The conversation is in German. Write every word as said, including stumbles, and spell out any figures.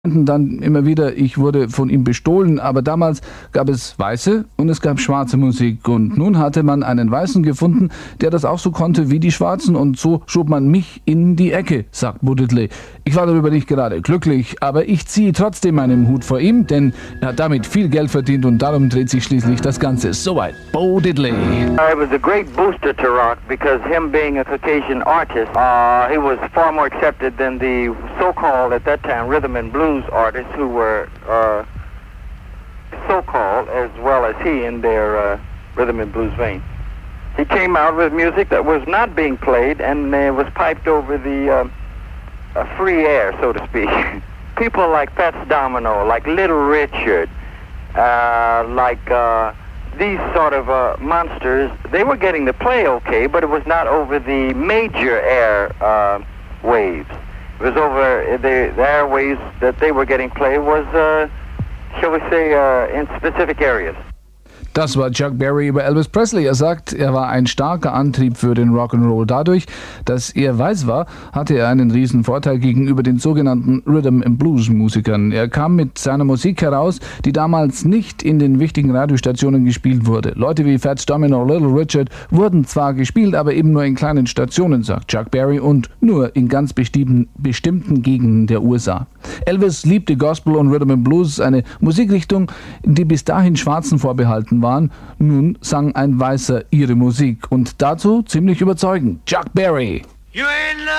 Dann immer wieder, ich wurde von ihm bestohlen, aber damals gab es weiße und es gab schwarze Musik und nun hatte man einen Weißen gefunden, der das auch so konnte wie die Schwarzen und so schob man mich in die Ecke, sagt Bo Diddley. Ich war darüber nicht gerade glücklich, aber ich ziehe trotzdem meinen Hut vor ihm, denn er hat damit viel Geld verdient und darum dreht sich schließlich das Ganze. Soweit Bo Diddley. It was a great booster to rock because him being a Caucasian artist, uh, he was far more accepted than the so-called at that time rhythm and blues artists who were uh, so-called as well as he in their uh, rhythm and blues vein. He came out with music that was not being played and uh, was piped over the uh, uh, free air, so to speak. People like Fats Domino, like Little Richard, uh, like uh, these sort of uh, monsters, they were getting to play okay, but it was not over the major air uh, waves. It was over the, the airways that they were getting played was, uh, shall we say, uh, in specific areas. Das war Chuck Berry über Elvis Presley. Er sagt, er war ein starker Antrieb für den Rock'n'Roll. Dadurch, dass er weiß war, hatte er einen riesen Vorteil gegenüber den sogenannten Rhythm-and-Blues-Musikern. Er kam mit seiner Musik heraus, die damals nicht in den wichtigen Radiostationen gespielt wurde. Leute wie Fats Domino, Little Richard wurden zwar gespielt, aber eben nur in kleinen Stationen, sagt Chuck Berry, und nur in ganz bestimmten, bestimmten Gegenden der U S A. Elvis liebte Gospel und Rhythm-and-Blues, eine Musikrichtung, die bis dahin Schwarzen vorbehalten waren. Nun sang ein Weißer ihre Musik und dazu ziemlich überzeugend. Chuck Berry.